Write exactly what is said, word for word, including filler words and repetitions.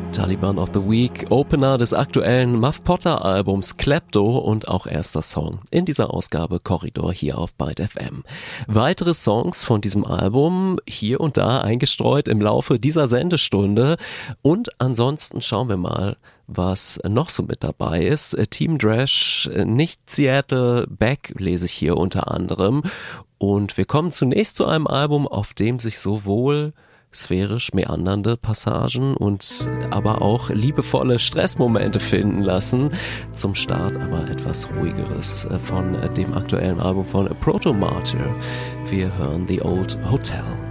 Taliban of the Week, Opener des aktuellen Muff Potter Albums Klepto und auch erster Song in dieser Ausgabe Korridor hier auf Byte F M. Weitere Songs von diesem Album hier und da eingestreut im Laufe dieser Sendestunde und ansonsten schauen wir mal, was noch so mit dabei ist. Team Dresch, nicht Seattle, Beck lese ich hier unter anderem und wir kommen zunächst zu einem Album, auf dem sich sowohl sphärisch meandernde Passagen und aber auch liebevolle Stressmomente finden lassen. Zum Start aber etwas Ruhigeres von dem aktuellen Album von Proto Martyr. Wir hören The Old Hotel.